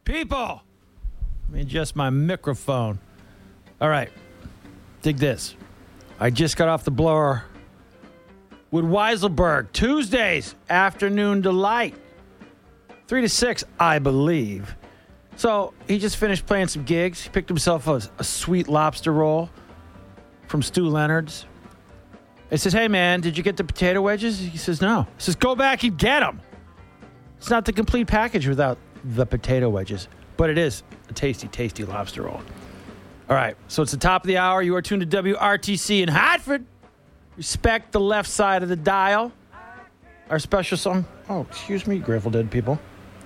People! Let me adjust my microphone. All right. Dig this. I just got off the blower with Weiselberg. Tuesdays, afternoon delight. 3 to 6, I believe. So he just finished playing some gigs. He picked himself a sweet lobster roll from Stu Leonard's. I says, hey, man, did you get the potato wedges? He says, no. I says, go back and get them. It's not the complete package without the potato wedges, but it is a tasty, tasty lobster roll. All right, so it's the top of the hour. You are tuned to WRTC in Hartford. Respect the left side of the dial. Our special song. Oh, excuse me, Grateful Dead people.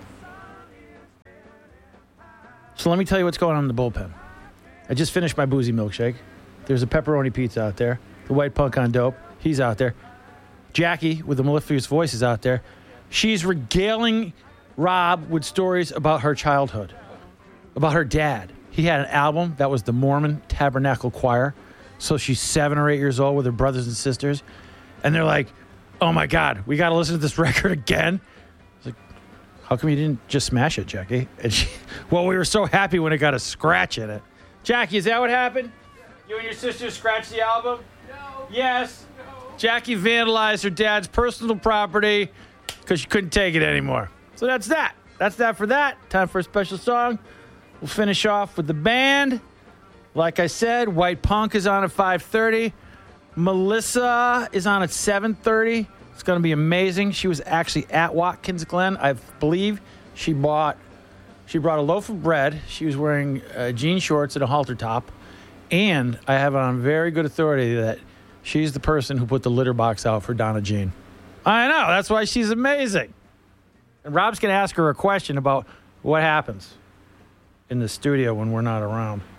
So let me tell you what's going on in the bullpen. I just finished my boozy milkshake. There's a pepperoni pizza out there. The white punk on dope. He's out there. Jackie with the mellifluous voice is out there. She's regaling Rob with stories about her childhood, about her dad. He had an album that was the Mormon Tabernacle Choir. So she's 7 or 8 years old with her brothers and sisters. And they're like, oh, my God, we got to listen to this record again. I was like, how come you didn't just smash it, Jackie? And well, we were so happy when it got a scratch in it. Jackie, is that what happened? You and your sister scratched the album? No. Yes. No. Jackie vandalized her dad's personal property because she couldn't take it anymore. So that's that. That's that for that. Time for a special song. We'll finish off with the band. Like I said, White Punk is on at 5:30. Melissa is on at 7:30. It's going to be amazing. She was actually at Watkins Glen. I believe she brought a loaf of bread. She was wearing jean shorts and a halter top. And I have on very good authority that she's the person who put the litter box out for Donna Jean. I know. That's why she's amazing. And Rob's going to ask her a question about what happens in the studio when we're not around.